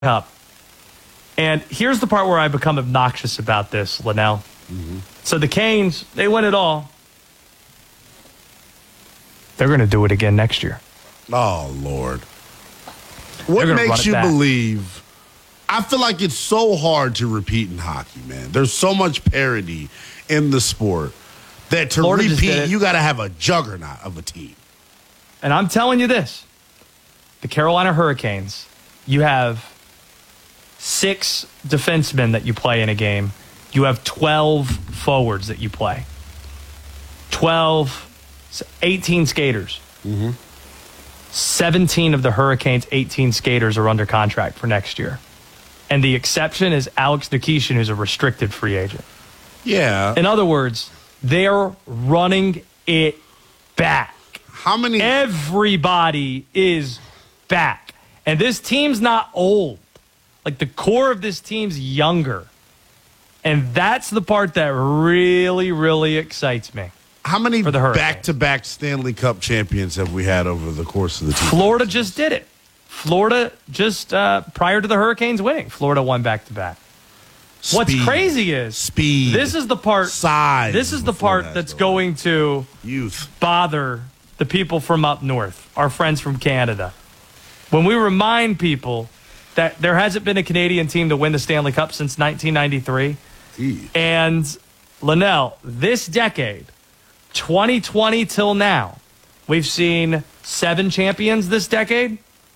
Cup. And here's the part where I become obnoxious about this, Linnell. Mm-hmm. So the Canes, they win it all. They're going to do it again next year. Oh, Lord. What makes you believe? I feel like it's so hard to repeat in hockey, man. There's so much parity in the sport that to repeat, you got to have a juggernaut of a team. And I'm telling you this. The Carolina Hurricanes, you have 6 defensemen that you play in a game. You have 12 forwards that you play. 18 skaters. Mm-hmm. 17 of the Hurricanes' 18 skaters are under contract for next year. And the exception is Alex Nikishin, who's a restricted free agent. Yeah. In other words, they're running it back. How many? Everybody is back. And this team's not old. Like, the core of this team's younger. And that's the part that really, really excites me. How many back-to-back Stanley Cup champions have we had over the course of the team? Florida just did it. Florida just, prior to the Hurricanes winning, Florida won back-to-back. What's crazy is speed. This is the part. Size. This is the part that's going to bother the people from up north, our friends from Canada. When we remind people that there hasn't been a Canadian team to win the Stanley Cup since 1993. And, Linnell, this decade, 2020 till now, we've seen 7 champions this decade.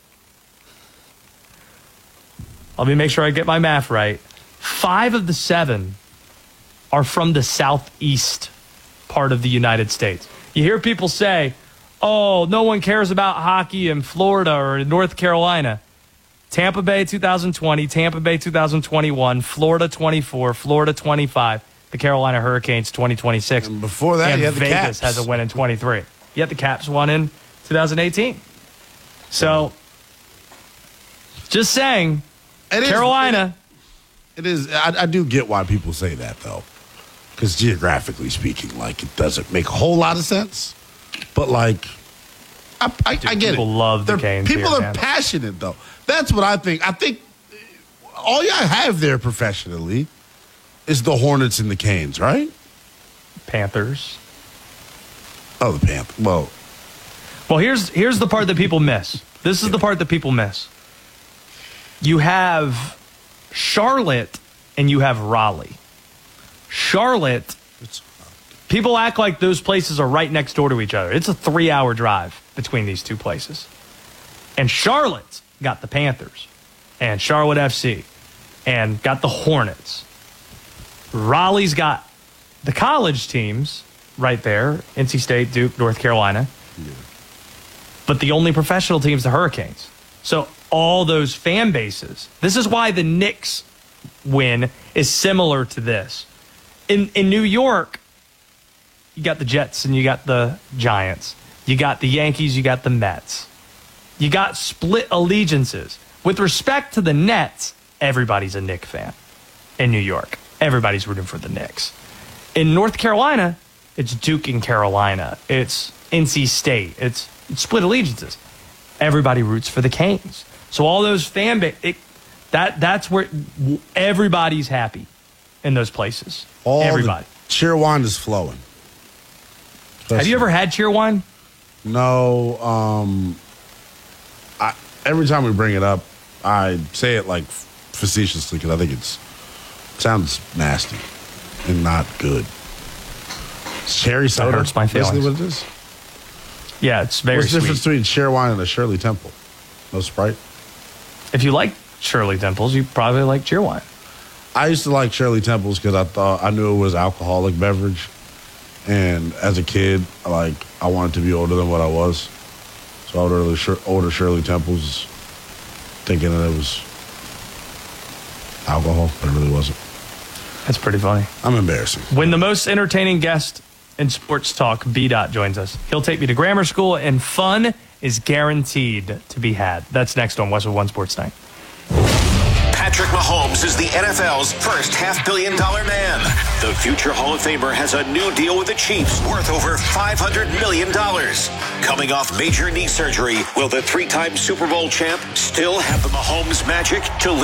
Let me make sure I get my math right. 5 of the 7 are from the southeast part of the United States. You hear people say, oh, no one cares about hockey in Florida or in North Carolina. Tampa Bay 2020, Tampa Bay 2021, Florida 24, Florida 25, the Carolina Hurricanes 2026. And before that, you had the Vegas Caps. has a win in 23. Yet the Caps won in 2018. So, just saying, Carolina. It is. I do get why people say that, though. Because geographically speaking, like, it doesn't make a whole lot of sense. But, like, I get it. People love the Canes. People are passionate, though. That's what I think. I think all y'all have there professionally is the Hornets and the Canes, right? Panthers. Oh, the Panthers. Well, here's the part that people miss. This is the part that people miss. You have Charlotte and you have Raleigh. Charlotte, people act like those places are right next door to each other. It's a 3-hour drive between these two places. And Charlotte's got the Panthers and Charlotte FC and got the Hornets. Raleigh's got the college teams right there, NC State, Duke, North Carolina. Yeah. But the only professional team's the Hurricanes. So all those fan bases. This is why the Knicks win is similar to this. In New York, you got the Jets and you got the Giants. You got the Yankees, you got the Mets. You got split allegiances. With respect to the Nets, everybody's a Knicks fan. In New York, everybody's rooting for the Knicks. In North Carolina, it's Duke and Carolina. It's NC State. It's split allegiances. Everybody roots for the Canes. So all those fan base, that's where everybody's happy in those places. Everybody. Cheerwine is flowing. Have you ever had Cheerwine? No. Every time we bring it up, I say it like facetiously because I think it sounds nasty and not good. Cherry soda. That hurts my feelings. Basically what it is? Yeah, it's very What's the sweet. difference between Cheerwine and a Shirley Temple? No Sprite? If you like Shirley Temples, you probably like Cheerwine. I used to like Shirley Temples because I knew it was alcoholic beverage. And as a kid, I wanted to be older than what I was. So I would order Shirley Temples thinking that it was alcohol, but it really wasn't. That's pretty funny. I'm embarrassing. When the most entertaining guest in sports talk, B-Dot, joins us, he'll take me to grammar school, and fun is guaranteed to be had. That's next on Westwood One Sports Night. Patrick Mahomes is the NFL's first $500 million man. The future Hall of Famer has a new deal with the Chiefs worth over $500 million. Coming off major knee surgery, will the three-time Super Bowl champ still have the Mahomes magic to